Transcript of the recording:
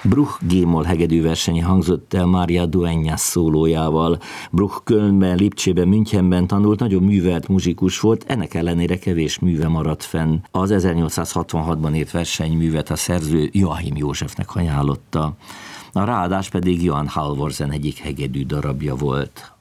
Bruch G-moll hegedűverseny hangzott el Mária Dueñas szólójával. Bruch Kölnben, Lipcsében, Münchenben tanult, nagyon művelt muzsikus volt, ennek ellenére kevés műve maradt fenn. Az 1866-ban írt versenyművet a szerző Joachim Józsefnek ajánlotta. A ráadás pedig Johann Halvorsen egyik hegedű darabja volt.